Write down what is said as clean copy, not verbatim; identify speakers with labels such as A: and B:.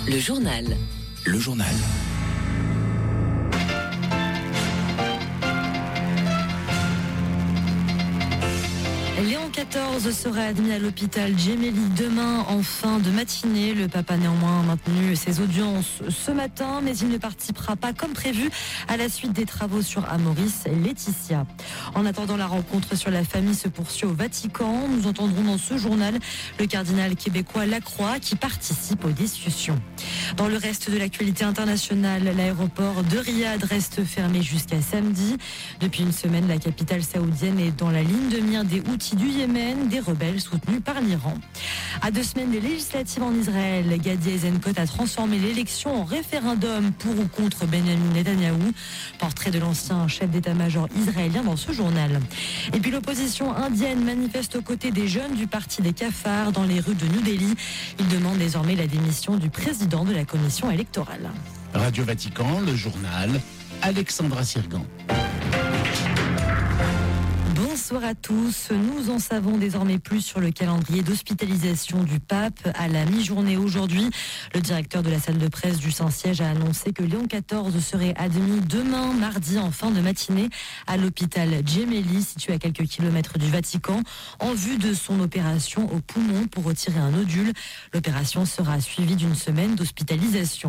A: Le journal.
B: Le journal.
C: Léon XIV sera admis à l'hôpital Gemelli demain en fin de matinée. Le pape a néanmoins maintenu ses audiences ce matin, mais il ne participera pas comme prévu à la suite des travaux sur Amoris Laetitia. En attendant, la rencontre sur la famille se poursuit au Vatican. Nous entendrons dans ce journal le cardinal québécois Lacroix qui participe aux discussions. Dans le reste de l'actualité internationale, l'aéroport de Riyad reste fermé jusqu'à samedi. Depuis une semaine, la capitale saoudienne est dans la ligne de mire des Houthis du Yémen, des rebelles soutenus par l'Iran. À 2 semaines des législatives en Israël, Gadi Eisenkot a transformé l'élection en référendum pour ou contre Benjamin Netanyahou. Portrait de l'ancien chef d'état-major israélien dans ce journal. Et puis l'opposition indienne manifeste aux côtés des jeunes du parti des cafards dans les rues de New Delhi. Ils demandent désormais la démission du président de la commission électorale.
B: Radio Vatican, le journal, Alexandra Sirgan.
C: Bonsoir à tous. Nous en savons désormais plus sur le calendrier d'hospitalisation du pape à la mi-journée aujourd'hui. Le directeur de la salle de presse du Saint-Siège a annoncé que Léon XIV serait admis demain, mardi, en fin de matinée, à l'hôpital Gemelli, situé à quelques kilomètres du Vatican, en vue de son opération au poumon pour retirer un nodule. L'opération sera suivie d'une semaine d'hospitalisation.